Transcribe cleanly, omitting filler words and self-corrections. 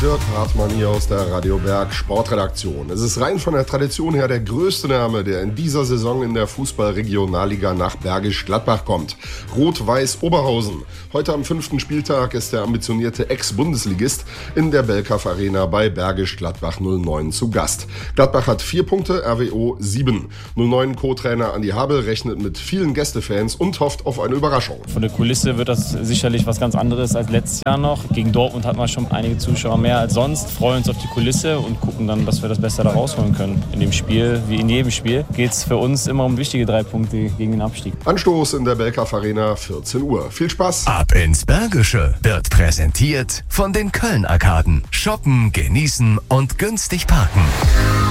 Dirk Hartmann hier aus der Radio Berg Sportredaktion. Es ist rein von der Tradition her der größte Name, der in dieser Saison in der Fußball-Regionalliga nach Bergisch Gladbach kommt. Rot-Weiß Oberhausen. Heute am 5. Spieltag ist der ambitionierte Ex-Bundesligist in der Belkaf Arena bei Bergisch Gladbach 09 zu Gast. Gladbach hat 4 Punkte, RWO 7. 09 Co-Trainer Andi Habel rechnet mit vielen Gästefans und hofft auf eine Überraschung. Von der Kulisse wird das sicherlich was ganz anderes als letztes Jahr noch. Gegen Dortmund hatten wir schon einige Zuschauer mehr als sonst. Freuen uns auf die Kulisse und gucken dann, dass wir das Beste da rausholen können. In dem Spiel, wie in jedem Spiel, geht es für uns immer um wichtige 3 Punkte gegen den Abstieg. Anstoß in der Belkaf Arena, 14 Uhr. Viel Spaß! Ab ins Bergische wird präsentiert von den Köln-Arkaden. Shoppen, genießen und günstig parken.